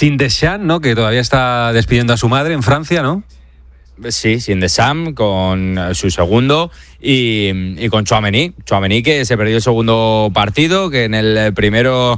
Sin Deschamps, ¿no? Que todavía está despidiendo a su madre en Francia, ¿no? Sí, sin Deschamps, con su segundo y con Tchouaméni, que se perdió el segundo partido, que en el primero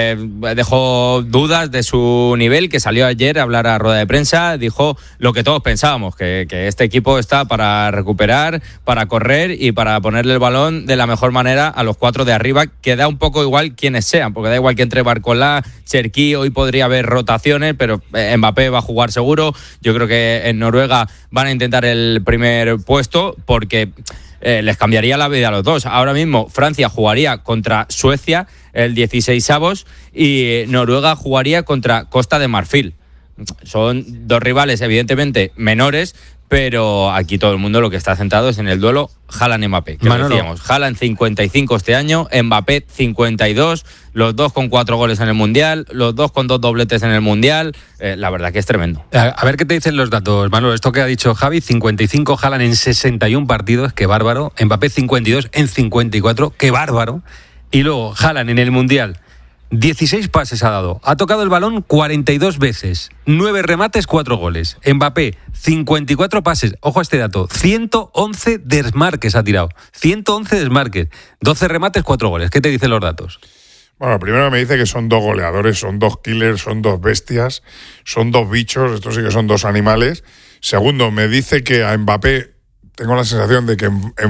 dejó dudas de su nivel, que salió ayer a hablar a rueda de prensa, dijo lo que todos pensábamos, que este equipo está para recuperar, para correr y para ponerle el balón de la mejor manera a los 4 de arriba, que da un poco igual quienes sean, porque da igual que entre Barcola, Cherki, hoy podría haber rotaciones, pero Mbappé va a jugar seguro. Yo creo que en Noruega van a intentar el primer puesto porque les cambiaría la vida a los dos. Ahora mismo Francia jugaría contra Suecia el 16avos y Noruega jugaría contra Costa de Marfil. Son dos rivales evidentemente menores, pero aquí todo el mundo lo que está centrado es en el duelo Haaland-Mbappé. Que decíamos, Haaland 55 este año, Mbappé 52, los dos con 4 goles en el Mundial, los dos con 2 dobletes en el Mundial. La verdad que es tremendo. A ver qué te dicen los datos, Manolo. Esto que ha dicho Javi, 55 Haaland en 61 partidos, qué bárbaro. Mbappé 52 en 54, qué bárbaro. Y luego Haaland en el Mundial, 16 pases ha dado, ha tocado el balón 42 veces, 9 remates, 4 goles. Mbappé, 54 pases, ojo a este dato, 111 desmarques ha tirado, 111 desmarques, 12 remates, 4 goles. ¿Qué te dicen los datos? Bueno, primero me dice que son 2 goleadores, son 2 killers, son 2 bestias, son 2 bichos, estos sí que son 2 animales. Segundo, me dice que a Mbappé tengo la sensación de que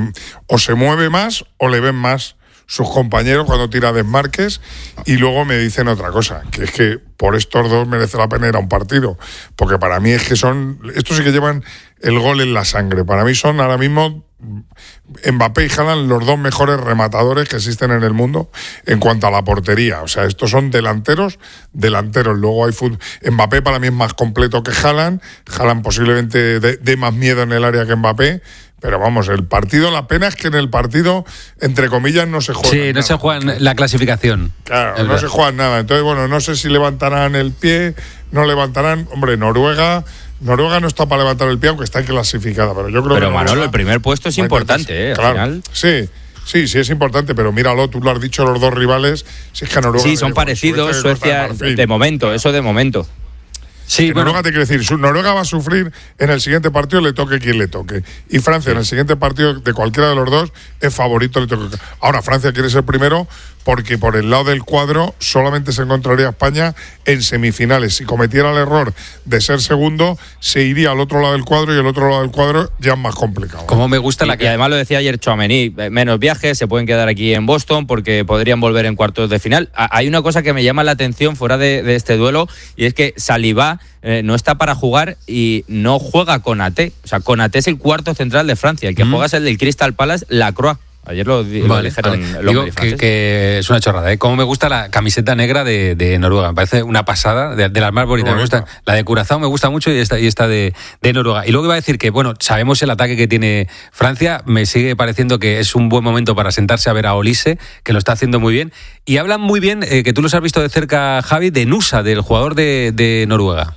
o se mueve más o le ven más sus compañeros cuando tira desmarques, y luego me dicen otra cosa, que es que por estos dos merece la pena ir a un partido, porque para mí es que estos sí que llevan el gol en la sangre. Para mí son ahora mismo Mbappé y Haaland los 2 mejores rematadores que existen en el mundo en cuanto a la portería. O sea, estos son delanteros. Luego hay fútbol. Mbappé para mí es más completo que Haaland posiblemente dé más miedo en el área que Mbappé. Pero vamos, el partido, la pena es que en el partido, entre comillas, no se juega. Sí, no se juega la clasificación. Claro, no se juega nada. Entonces, bueno, no sé si levantarán el pie, no levantarán. Hombre, Noruega no está para levantar el pie, aunque está clasificada. Pero yo creo que Manolo, el primer puesto es importante, claro, al final. Sí, es importante, pero míralo, tú lo has dicho, los dos rivales. Si es que a Noruega. Sí, son parecidos, Suecia de momento, eso de momento. Sí, Noruega te quiere decir, Noruega va a sufrir en el siguiente partido, le toque quien le toque. Y Francia en el siguiente partido, de cualquiera de los dos, es favorito, le toque. Ahora Francia quiere ser primero porque por el lado del cuadro solamente se encontraría España en semifinales. Si cometiera el error de ser segundo, se iría al otro lado del cuadro, y el otro lado del cuadro ya es más complicado. Como me gusta y además lo decía ayer Tchouaméni, menos viajes, se pueden quedar aquí en Boston porque podrían volver en cuartos de final. Hay una cosa que me llama la atención fuera de este duelo, y es que Saliba no está para jugar y no juega Konaté. O sea, Konaté es el cuarto central de Francia. El que juega es el del Crystal Palace, Lacroix. Ayer lo dijeron. Digo que es una chorrada, ¿eh? Como me gusta la camiseta negra de Noruega. Me parece una pasada, de las más bonitas. Me gusta. La de Curazao me gusta mucho, y esta de Noruega. Y luego iba a decir que, bueno, sabemos el ataque que tiene Francia. Me sigue pareciendo que es un buen momento para sentarse a ver a Olise, que lo está haciendo muy bien. Y hablan muy bien, que tú los has visto de cerca, Javi, de Nusa, del jugador de Noruega.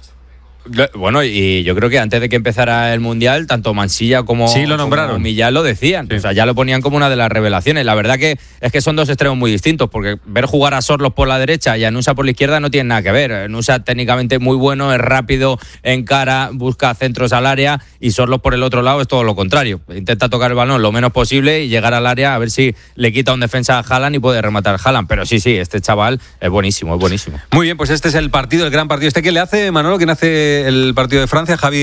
Bueno, y yo creo que antes de que empezara el Mundial, tanto Mansilla como Millán lo decían. Sí. O sea, ya lo ponían como una de las revelaciones. La verdad que es que son dos extremos muy distintos, porque ver jugar a Sorloth por la derecha y a Nusa por la izquierda no tiene nada que ver. Nusa técnicamente muy bueno, es rápido, encara, busca centros al área, y Sorloth por el otro lado es todo lo contrario. Intenta tocar el balón lo menos posible y llegar al área a ver si le quita un defensa a Haaland y puede rematar a Haaland. Pero sí, este chaval es buenísimo, es buenísimo. Muy bien, pues este es el partido, el gran partido. ¿Quién le hace, Manolo? ¿Quién hace el partido de Francia? Javi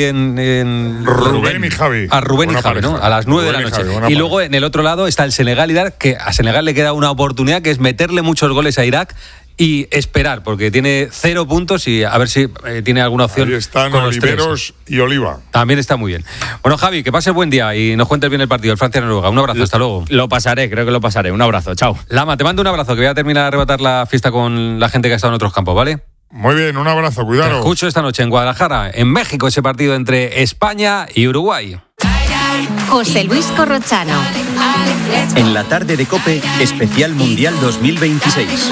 en Rubén y Javi. A Rubén y Javi, ¿no? A las 9 de la noche. Y luego en el otro lado está el Senegal Irak, que a Senegal le queda una oportunidad, que es meterle muchos goles a Irak y esperar, porque tiene 0 puntos, y a ver si tiene alguna opción. Ahí están Oliveros y Oliva. También está muy bien. Bueno, Javi, que pases buen día y nos cuentes bien el partido, el Francia-Noruega. Un abrazo, hasta luego. Lo pasaré, creo que lo pasaré. Un abrazo, chao. Lama, te mando un abrazo, que voy a terminar de arrebatar la fiesta con la gente que ha estado en otros campos, ¿vale? Muy bien, un abrazo, cuidado. Te escucho esta noche en Guadalajara, en México, ese partido entre España y Uruguay. José Luis Corrochano. En la tarde de COPE, especial Mundial 2026.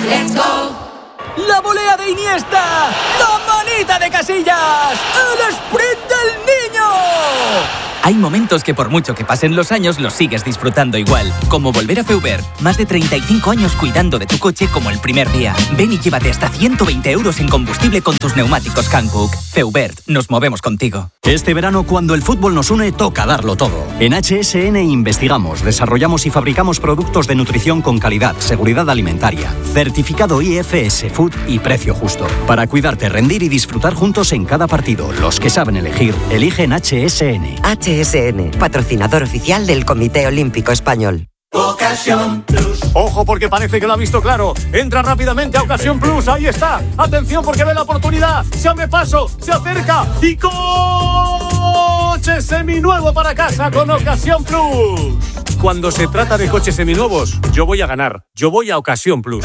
La volea de Iniesta, la manita de Casillas, el sprint del niño. Hay momentos que por mucho que pasen los años los sigues disfrutando igual. Como volver a Feubert. Más de 35 años cuidando de tu coche como el primer día. Ven y llévate hasta 120 € en combustible con tus neumáticos Hankook. Feubert, nos movemos contigo. Este verano, cuando el fútbol nos une, toca darlo todo. En HSN investigamos, desarrollamos y fabricamos productos de nutrición con calidad, seguridad alimentaria, certificado IFS Food y precio justo. Para cuidarte, rendir y disfrutar juntos en cada partido. Los que saben elegir, eligen HSN. HSN, patrocinador oficial del Comité Olímpico Español. Ocasión Plus. Ojo, porque parece que lo ha visto claro. Entra rápidamente a Ocasión Plus. Ahí está. Atención, porque ve la oportunidad. Se abre paso, se acerca. Y coche seminuevo para casa con Ocasión Plus. Cuando se trata de coches seminuevos, yo voy a ganar. Yo voy a Ocasión Plus.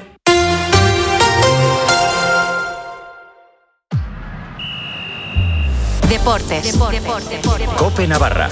Deportes. COPE Navarra.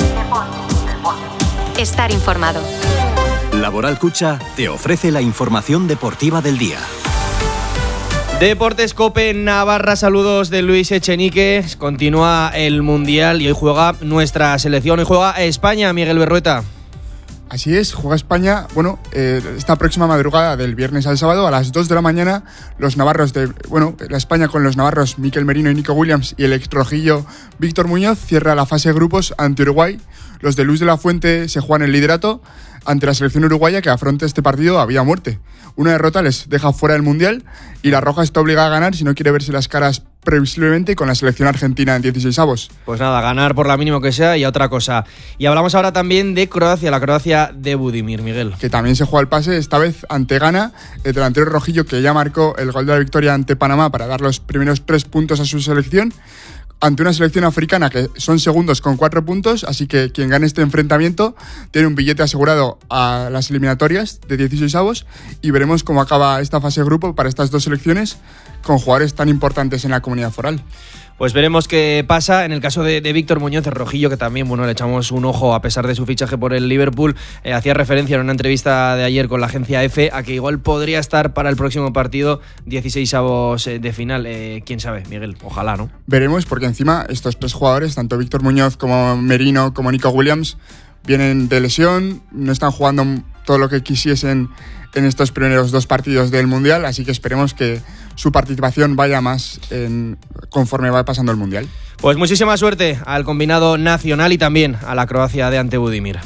Estar informado. Laboral Cucha te ofrece la información deportiva del día. Deportes COPE Navarra, saludos de Luis Echenique. Continúa el Mundial y hoy juega nuestra selección, hoy juega España, Miguel Berrueta. Así es, juega España, esta próxima madrugada del viernes al sábado a las 2 de la mañana, los navarros la España con los navarros Mikel Merino y Nico Williams y el ex rojillo Víctor Muñoz cierra la fase de grupos ante Uruguay. Los de Luis de la Fuente se juegan el liderato ante la selección uruguaya que afronta este partido a vida o muerte. Una derrota les deja fuera del Mundial y la Roja está obligada a ganar si no quiere verse las caras previsiblemente con la selección argentina en 16avos. Pues nada, ganar por la mínimo que sea y a otra cosa. Y hablamos ahora también de Croacia, la Croacia de Budimir, Miguel. Que también se juega el pase, esta vez ante Ghana, el delantero rojillo que ya marcó el gol de la victoria ante Panamá para dar los primeros 3 puntos a su selección, ante una selección africana que son segundos con 4 puntos, así que quien gane este enfrentamiento tiene un billete asegurado a las eliminatorias de 16avos y veremos cómo acaba esta fase de grupo para estas dos selecciones con jugadores tan importantes en la comunidad foral. Pues veremos qué pasa en el caso de Víctor Muñoz, el rojillo, que también le echamos un ojo a pesar de su fichaje por el Liverpool. Hacía referencia en una entrevista de ayer con la agencia EFE a que igual podría estar para el próximo partido 16avos de final. ¿Quién sabe, Miguel? Ojalá, ¿no? Veremos, porque encima estos 3 jugadores, tanto Víctor Muñoz como Merino como Nico Williams, vienen de lesión, no están jugando todo lo que quisiesen en estos primeros 2 partidos del Mundial, así que esperemos que su participación vaya más conforme va pasando el Mundial. Pues muchísima suerte al combinado nacional y también a la Croacia de ante Budimir.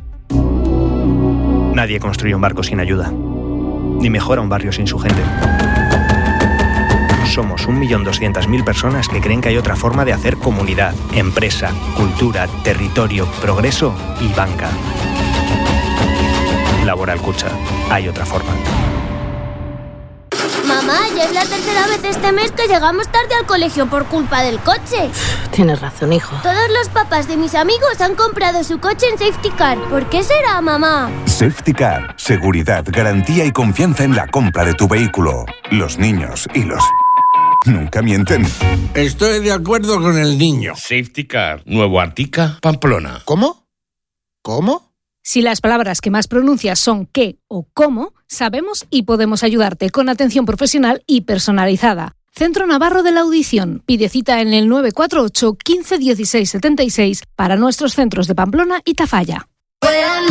Nadie construye un barco sin ayuda, ni mejora un barrio sin su gente. Somos 1.200.000 personas que creen que hay otra forma de hacer comunidad, empresa, cultura, territorio, progreso y banca. Laboral Cucha. Hay otra forma. Mamá, ya es la tercera vez este mes que llegamos tarde al colegio por culpa del coche. Tienes razón, hijo. Todos los papás de mis amigos han comprado su coche en Safety Car. ¿Por qué será, mamá? Safety Car. Seguridad, garantía y confianza en la compra de tu vehículo. Los niños y los... nunca mienten. Estoy de acuerdo con el niño. Safety Car. Nuevo Artica, Pamplona. ¿Cómo? Si las palabras que más pronuncias son qué o cómo, sabemos y podemos ayudarte con atención profesional y personalizada. Centro Navarro de la Audición. Pide cita en el 948 15 16 76 para nuestros centros de Pamplona y Tafalla.